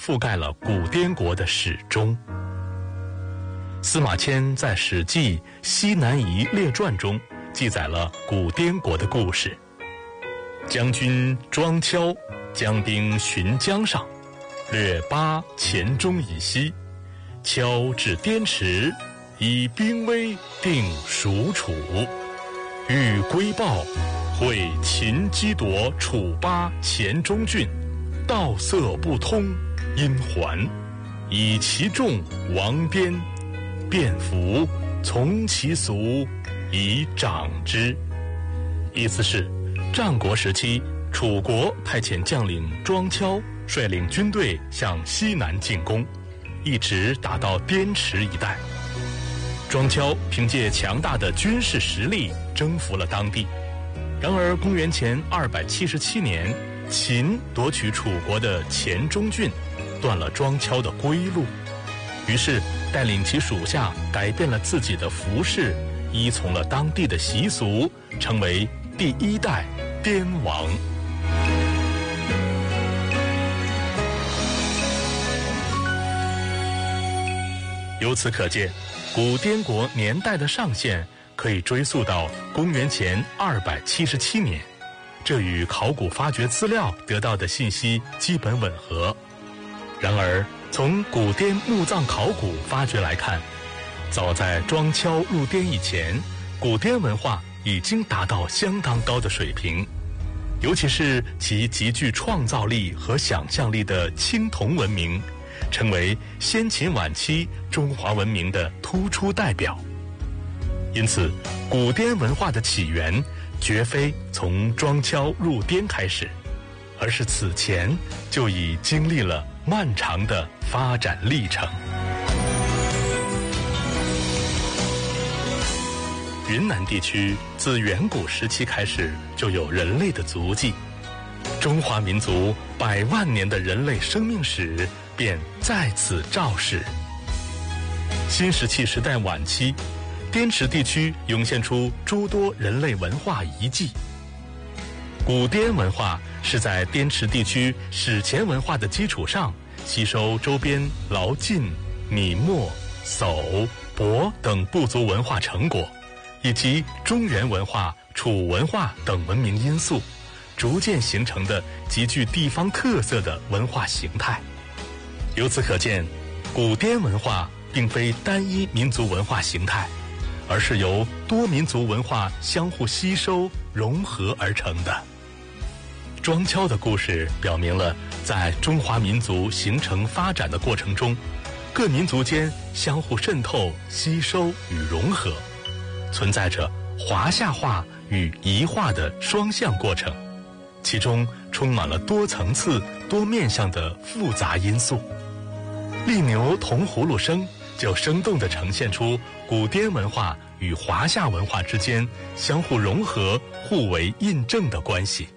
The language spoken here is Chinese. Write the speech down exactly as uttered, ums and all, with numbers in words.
覆盖了古滇国的始终。司马迁在《史记·西南夷列传》中记载了古滇国的故事。将军庄丘将兵巡江上，略巴黔中以西，丘至滇池，以兵威定蜀楚。欲归报，会秦击夺楚巴黔中郡，道塞不通，因还，以其众亡边，便服，从其俗，以长之。意思是，战国时期，楚国派遣将领庄丘率领军队向西南进攻，一直打到滇池一带。庄丘凭借强大的军事实力征服了当地。然而，公元前二百七十七年，秦夺取楚国的黔中郡，断了庄丘的归路。于是，带领其属下改变了自己的服饰，依从了当地的习俗，成为第一代滇王。由此可见，古滇国年代的上限可以追溯到公元前二百七十七年，这与考古发掘资料得到的信息基本吻合。然而，从古滇墓葬考古发掘来看，早在庄丘入滇以前，古滇文化已经达到相当高的水平，尤其是其极具创造力和想象力的青铜文明，成为先秦晚期中华文明的突出代表。因此，古滇文化的起源绝非从庄丘入滇开始，而是此前就已经历了漫长的发展历程。云南地区自远古时期开始就有人类的足迹，中华民族百万年的人类生命史便在此昭示。新石器时代晚期，滇池地区涌现出诸多人类文化遗迹。古滇文化是在滇池地区史前文化的基础上，吸收周边劳晋、米墨、叟、亳等部族文化成果，以及中原文化、楚文化等文明因素，逐渐形成的极具地方特色的文化形态。由此可见，古滇文化并非单一民族文化形态，而是由多民族文化相互吸收融合而成的。庄丘的故事表明了，在中华民族形成发展的过程中，各民族间相互渗透、吸收与融合，存在着华夏化与夷化的双向过程，其中充满了多层次、多面向的复杂因素。利牛铜葫芦声就生动地呈现出古滇文化与华夏文化之间相互融合、互为印证的关系。